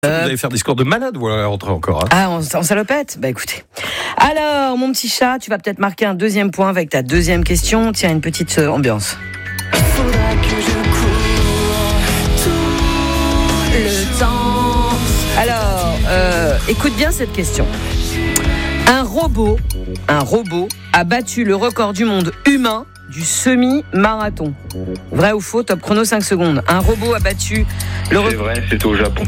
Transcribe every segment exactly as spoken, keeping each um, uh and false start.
Euh... Vous allez faire des scores de malade, vous allez rentrer encore. Hein. Ah, on, on salopette ? Bah écoutez. Alors, mon petit chat, tu vas peut-être marquer un deuxième point avec ta deuxième question. Tiens, une petite euh, ambiance. Faudra que je cours tout le temps. Alors, euh, écoute bien cette question. Un robot, un robot a battu le record du monde humain du semi-marathon. Vrai ou faux? Top chrono, cinq secondes. Un robot a battu le record. C'est vrai, c'était au Japon.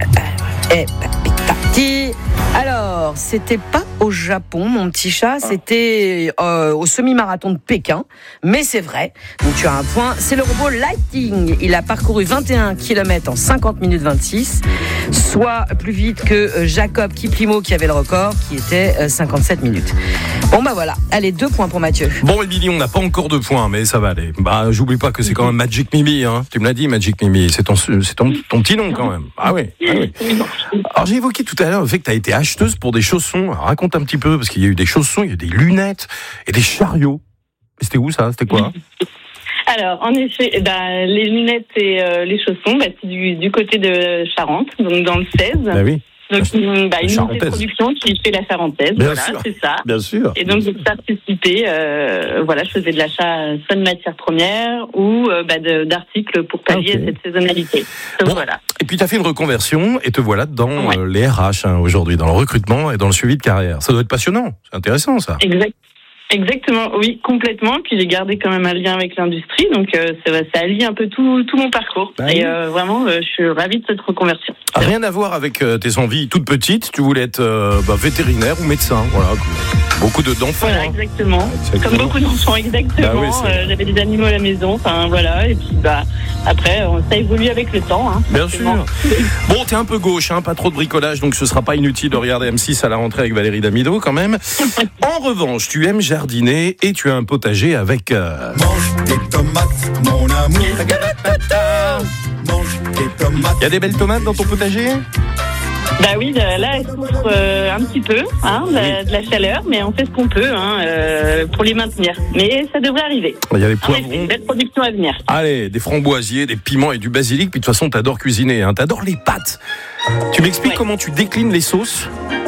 Eh, papitati. Alors, c'était pas au Japon, mon petit chat, c'était euh, au semi-marathon de Pékin, mais c'est vrai. Donc tu as un point. C'est le robot Lightning. Il a parcouru vingt et un kilomètres en cinquante minutes vingt-six, soit plus vite que Jacob Kiplimo qui avait le record, qui était euh, cinquante-sept minutes. Bon bah voilà. Allez, deux points pour Mathieu. Bon, Émilie, on n'a pas encore deux points, mais ça va aller. Bah, j'oublie pas que c'est quand même Magic Mimi, hein. Tu me l'as dit, Magic Mimi. C'est ton, c'est ton, ton petit nom quand même. Ah oui. Ah oui. Alors j'ai évoqué tout à l'heure le fait que tu as été acheteuse pour des chaussons. Alors, raconte un petit peu, parce qu'il y a eu des chaussons, il y a eu des lunettes et des chariots. Mais c'était où ça? C'était quoi? Alors, en effet, bah, les lunettes et euh, les chaussons, bah, c'est du, du côté de Charente, donc dans le seize. Bah oui. Donc, une, bah, une unité de production qui fait la Charentaise. Bien voilà, sûr. c'est ça. Bien sûr. Et donc, j'ai participé, euh, voilà, je faisais de l'achat soit de matières premières ou euh, bah, de, d'articles pour pallier okay. à cette saisonnalité. Donc, bon. Voilà. Et puis, tu as fait une reconversion et te voilà dans ouais. euh, les R H hein, aujourd'hui, dans le recrutement et dans le suivi de carrière. Ça doit être passionnant. C'est intéressant, ça. Exact. Exactement, oui, complètement. Puis j'ai gardé quand même un lien avec l'industrie, donc euh, ça, ça allie un peu tout, tout mon parcours. Ah oui. Et euh, vraiment, euh, je suis ravie de cette reconversion. Rien à voir avec euh, tes envies toutes petites. Tu voulais être euh, bah, vétérinaire ou médecin, voilà. Beaucoup de, d'enfants. Voilà, hein. exactement. exactement. Comme beaucoup d'enfants, exactement. Bah oui, euh, j'avais des animaux à la maison, enfin voilà. Et puis bah après, ça évolue avec le temps. Hein, Bien sûr. Bon, t'es un peu gauche, hein, pas trop de bricolage, donc ce sera pas inutile de regarder M six à la rentrée avec Valérie Damido quand même. En revanche, tu aimes jardiner et tu as un potager avec. Euh... Mange des tomates, mon amour. Mange des tomates. Il y a des belles tomates dans ton potager? Bah oui, là, elles souffrent euh, un petit peu hein, de, oui. de la chaleur, mais on fait ce qu'on peut hein, euh, pour les maintenir. Mais ça devrait arriver. Il y a les poivrons. Une belle production à venir. Allez, des framboisiers, des piments et du basilic. Puis de toute façon, t'adores cuisiner, hein, t'adores les pâtes. Tu m'expliques ouais. comment tu déclines les sauces?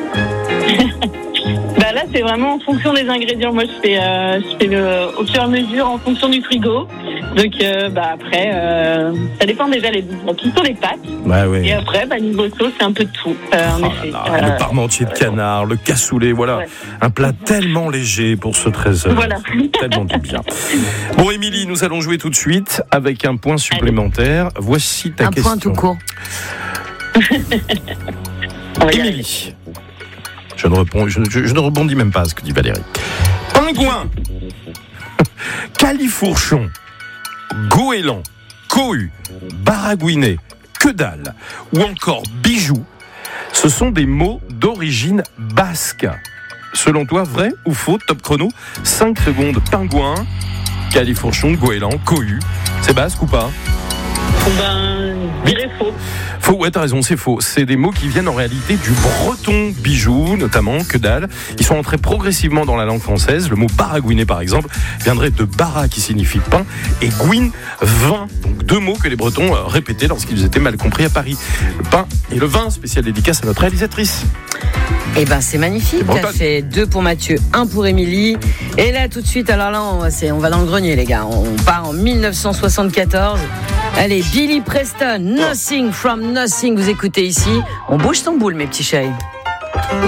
Bah là, c'est vraiment en fonction des ingrédients. Moi, je fais, euh, je fais le, au fur et à mesure en fonction du frigo. Donc, euh, bah après, euh, ça dépend déjà les, plutôt les pâtes. Bah oui. Et après, bah niveau sauce, c'est un peu de tout. Euh, en oh effet. Là là, euh, le parmentier de canard, le cassoulet, voilà, ouais. un plat tellement léger pour ce trésor. Voilà. Tellement du bien. Bon, Émilie, nous allons jouer tout de suite avec un point supplémentaire. Allez. Voici ta un question. Un point tout court. Émilie. Je ne, réponds, je, je, je ne rebondis même pas à ce que dit Valérie. Pingouin, califourchon, goéland, cohu, baragouinet, que dalle ou encore bijou, ce sont des mots d'origine basque. Selon toi, vrai ou faux? Top chrono, cinq secondes. Pingouin, califourchon, goéland, cohu, c'est basque ou pas? Ben, je dirais faux. Faux, ouais, t'as raison, c'est faux. C'est des mots qui viennent en réalité du breton, bijou, notamment, que dalle. Ils sont entrés progressivement dans la langue française. Le mot baragouinet, par exemple, viendrait de bara, qui signifie pain, et gouine, vin. Donc deux mots que les Bretons répétaient lorsqu'ils étaient mal compris à Paris. Le pain et le vin, spécial dédicace à notre réalisatrice. Eh ben, c'est magnifique. Ça fait deux pour Mathieu, un pour Émilie. Et là, tout de suite, alors là, on, c'est, on va dans le grenier, les gars. On part en dix-neuf cent soixante-quatorze. Allez, Billy Preston, Nothing from Nothing. Vous écoutez ici. On bouge son boule, mes petits chéris.